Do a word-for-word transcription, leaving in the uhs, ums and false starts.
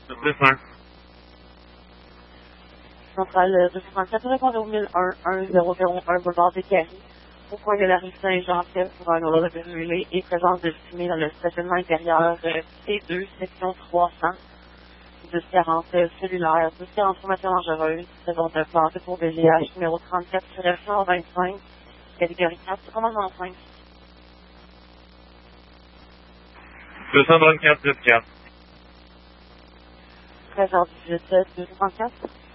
deux cinq. Centrale deux cent trente-quatre, répondez au mille un un zéro zéro un boulevard des Caries, au coin de la rue Saint-Jean-Fait pour un ordre de brûlé et présence de fumée dans le stationnement intérieur T deux, section trois cents, dix quarante cellulaire, dix quarante information dangereuse, saison de planté pour B G H, numéro trente-quatre cent vingt-cinq, catégorie quatre, commandement cinq. deux cent trente-quatre, sept quatre. treize heures dix-huit, deux cent trente-quatre.